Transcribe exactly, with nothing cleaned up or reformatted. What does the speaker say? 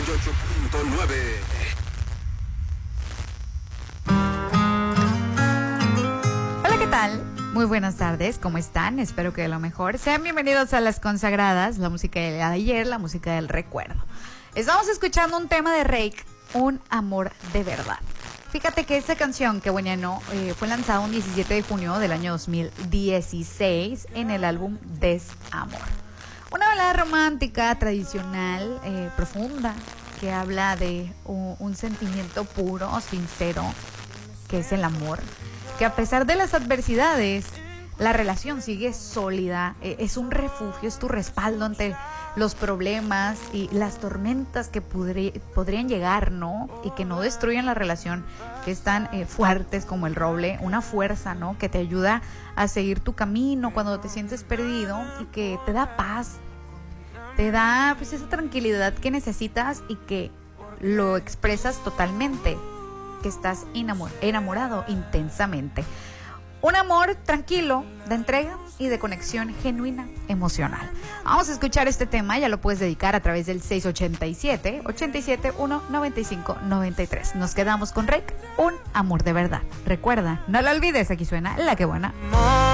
y ocho punto nueve. Hola, ¿qué tal? Muy buenas tardes, ¿cómo están? Espero que de lo mejor. Sean bienvenidos a Las Consagradas, la música de ayer, la música del recuerdo. Estamos escuchando un tema de Reik, Un amor de verdad. Fíjate que esta canción, Qué Bueno, eh, fue lanzada un diecisiete de junio del año dos mil dieciséis en el álbum Desamor. Una balada romántica, tradicional, eh, profunda, que habla de un, un sentimiento puro, sincero, que es el amor. Que a pesar de las adversidades, la relación sigue sólida, eh, es un refugio, es tu respaldo ante los problemas y las tormentas que podrí, podrían llegar, ¿no? Y que no destruyan la relación, que están eh, fuertes como el roble, una fuerza, ¿no? Que te ayuda a seguir tu camino cuando te sientes perdido y que te da paz, te da pues esa tranquilidad que necesitas y que lo expresas totalmente, que estás enamor, enamorado intensamente. Un amor tranquilo, de entrega y de conexión genuina emocional. Vamos a escuchar este tema, ya lo puedes dedicar a través del seis ocho siete, ocho siete uno, nueve cinco nueve tres. Nos quedamos con Reik, Un amor de verdad. Recuerda, no lo olvides, aquí suena La Que Buena.